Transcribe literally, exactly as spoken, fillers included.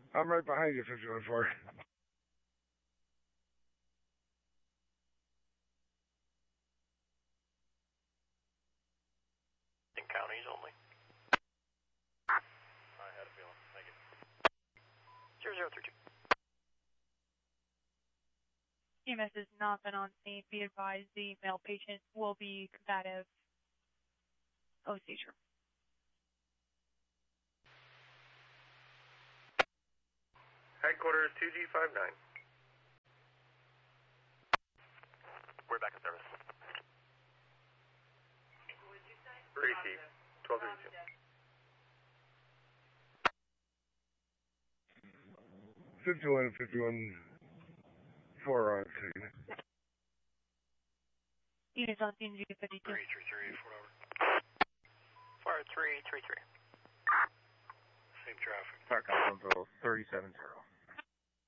I'm right behind you, fifty-one four. In counties only. I had a feeling. Thank you. Zero zero three two. E M S has not been on scene. Be advised the male patient will be combative. Oh, seizure. Headquarters two G five nine. We're back in service. Receive. twelve thirty-two. fifty-one and fifty-one four on scene. Units on scene, G fifty-two. three three three, four over. Fire three three three. Same traffic. Park Alphaville thirty-seven zero.